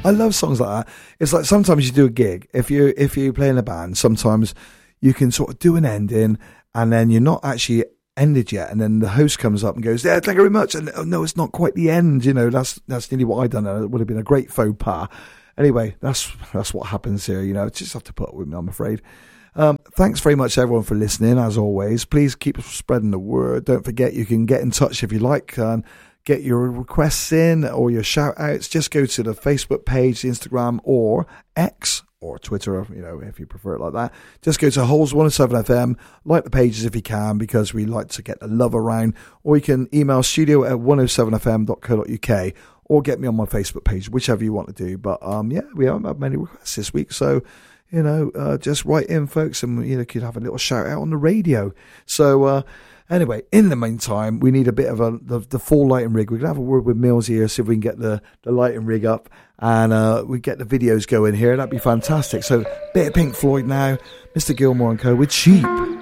I love songs like that. It's like sometimes you do a gig. If you play in a band, sometimes you can sort of do an ending and then you're not actually ended yet, and then the host comes up and goes, "Yeah, thank you very much." And no, it's not quite the end. You know, that's nearly what I done. It would have been a great faux pas. Anyway, that's what happens here. You know, just have to put up with me, I'm afraid. Thanks very much, everyone, for listening. As always, please keep spreading the word. Don't forget, you can get in touch if you like. Get your requests in or your shout outs. Just go to the Facebook page, the Instagram, or X, or Twitter, you know, if you prefer it like that. Just go to Holes 107 FM, like the pages if you can, because we like to get the love around. Or you can email studio@107fm.co.uk, or get me on my Facebook page, whichever you want to do. But yeah, we haven't had many requests this week, so you know, just write in, folks, and you know, could have a little shout out on the radio. So anyway, in the meantime, we need a bit of the full lighting rig. We're gonna have a word with Mills here, see if we can get the lighting rig up, and we get the videos going here. That'd be fantastic. So, bit of Pink Floyd now, Mr. Gilmore and Co. with Cheap.